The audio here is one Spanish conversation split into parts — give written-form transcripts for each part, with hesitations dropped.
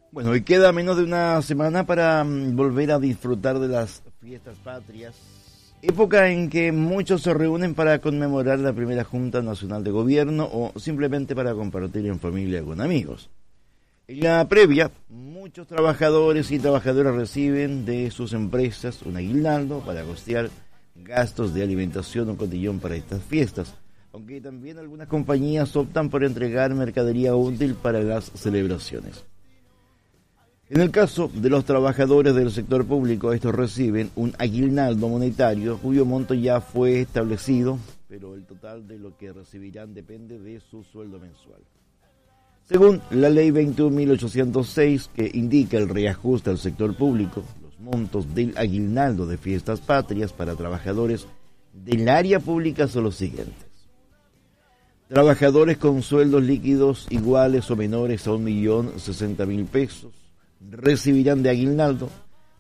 Bueno, hoy queda menos de una semana para volver a disfrutar de las fiestas patrias, época en que muchos se reúnen para conmemorar la primera Junta Nacional de Gobierno o simplemente para compartir en familia con amigos. En la previa, muchos trabajadores y trabajadoras reciben de sus empresas un aguinaldo para costear gastos de alimentación o cotillón para estas fiestas, aunque también algunas compañías optan por entregar mercadería útil para las celebraciones. En el caso de los trabajadores del sector público, estos reciben un aguinaldo monetario cuyo monto ya fue establecido, pero el total de lo que recibirán depende de su sueldo mensual. Según la ley 21.806, que indica el reajuste al sector público, los montos del aguinaldo de fiestas patrias para trabajadores del área pública son los siguientes. Trabajadores con sueldos líquidos iguales o menores a 1.060.000 pesos recibirán de aguinaldo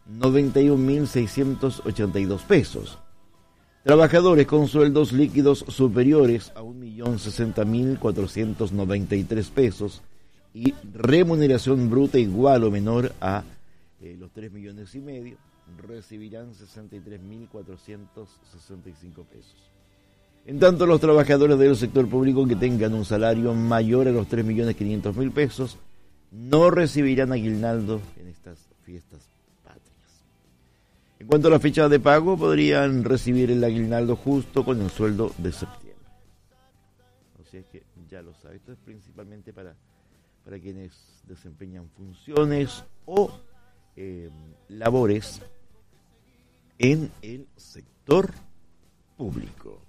91.682 pesos. Trabajadores con sueldos líquidos superiores a 1.060.493 pesos y remuneración bruta igual o menor a los 3,5 millones recibirán 63.465 pesos. En tanto, los trabajadores del sector público que tengan un salario mayor a los 3.500.000 pesos no recibirán aguinaldo en estas fiestas patrias. En cuanto a la fecha de pago, podrían recibir el aguinaldo justo con el sueldo de septiembre. O sea que ya lo saben, esto es principalmente para quienes desempeñan funciones o labores en el sector público.